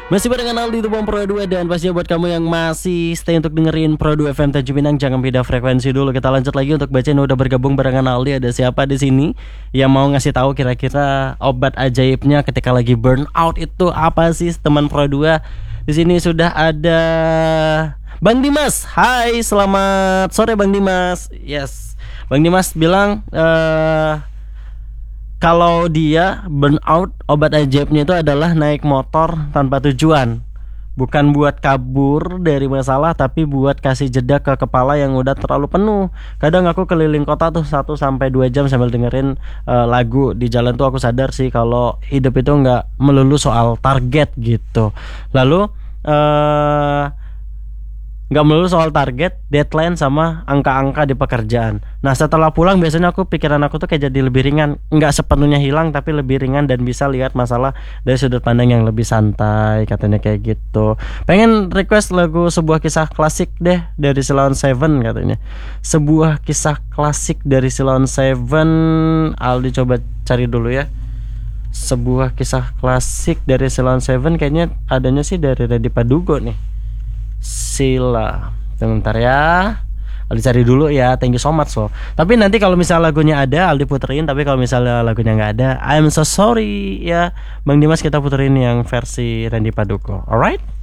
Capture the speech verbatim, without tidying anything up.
Masih barengan Aldi itu Bang Pro dua. Dan pastinya buat kamu yang masih stay untuk dengerin Pro dua F M Tanjung Pinang, jangan pindah frekuensi dulu. Kita lanjut lagi untuk bacain udah bergabung barengan Aldi. Ada siapa di sini yang mau ngasih tahu kira-kira obat ajaibnya ketika lagi burnout itu apa sih teman Pro dua? Di sini sudah ada Bang Dimas. Hai, selamat sore Bang Dimas. Yes. Bang Dimas bilang eh kalau dia burnout, obat ajaibnya itu adalah naik motor tanpa tujuan. Bukan buat kabur dari masalah, tapi buat kasih jeda ke kepala yang udah terlalu penuh. Kadang aku keliling kota tuh satu sampai dua jam sambil dengerin uh, lagu. Di jalan tuh aku sadar sih kalau hidup itu nggak melulu soal target gitu. Lalu uh, nggak melulu soal target, deadline, sama angka-angka di pekerjaan. Nah setelah pulang biasanya aku pikiran aku tuh kayak jadi lebih ringan. Nggak sepenuhnya hilang tapi lebih ringan dan bisa lihat masalah dari sudut pandang yang lebih santai. Katanya kayak gitu. Pengen request lagu sebuah kisah klasik deh dari Sheila on Seven katanya. Sebuah kisah klasik dari Sheila on Seven. Aldi coba cari dulu ya. Sebuah kisah klasik dari Sheila on Seven. Kayaknya adanya sih dari Reddy Padugo nih. Sila, sebentar ya, Aldi cari dulu ya. Thank you so much so. Tapi nanti kalau misalnya lagunya ada, Aldi puterin. Tapi kalau misalnya lagunya nggak ada, I'm so sorry ya Bang Dimas, kita puterin yang versi Randy Paduko. Alright?